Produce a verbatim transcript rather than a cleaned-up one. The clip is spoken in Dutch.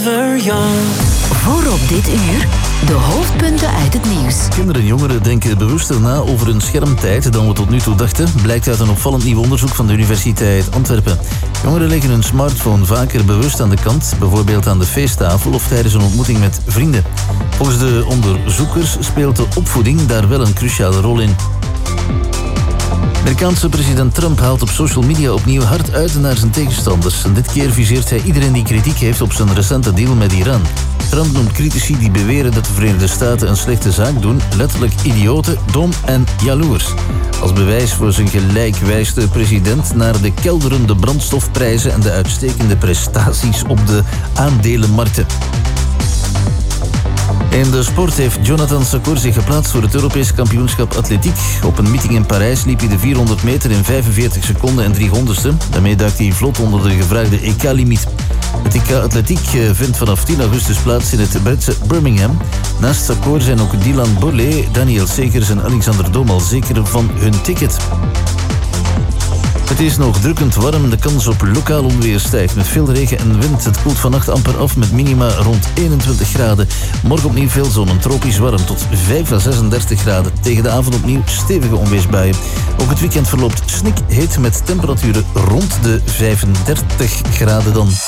forever young. Voor op dit uur de hoofdpunten uit het nieuws. Kinderen en jongeren denken bewuster na over hun schermtijd dan we tot nu toe dachten, blijkt uit een opvallend nieuw onderzoek van de Universiteit Antwerpen. Jongeren leggen hun smartphone vaker bewust aan de kant, bijvoorbeeld aan de feesttafel of tijdens een ontmoeting met vrienden. Volgens de onderzoekers speelt de opvoeding daar wel een cruciale rol in. Amerikaanse president Trump haalt op social media opnieuw hard uit naar zijn tegenstanders. En dit keer viseert hij iedereen die kritiek heeft op zijn recente deal met Iran. Trump noemt critici die beweren dat de Verenigde Staten een slechte zaak doen letterlijk idioten, dom en jaloers. Als bewijs voor zijn gelijk wijst de president naar de kelderende brandstofprijzen en de uitstekende prestaties op de aandelenmarkten. In de sport heeft Jonathan Sakor zich geplaatst voor het Europees kampioenschap atletiek. Op een meeting in Parijs liep hij de vierhonderd meter in vijfenveertig seconden en drie honderdste. Daarmee duikt hij vlot onder de gevraagde E K-limiet. Het E K Atletiek vindt vanaf tien augustus plaats in het Britse Birmingham. Naast Sakor zijn ook Dylan Bollet, Daniel Segers en Alexander Domal zeker van hun ticket. Het is nog drukkend warm, de kans op lokaal onweer stijgt met veel regen en wind. Het koelt vannacht amper af met minima rond eenentwintig graden. Morgen opnieuw veel zon en tropisch warm tot vijf à zesendertig graden. Tegen de avond opnieuw stevige onweersbuien. Ook het weekend verloopt snikheet met temperaturen rond de vijfendertig graden dan.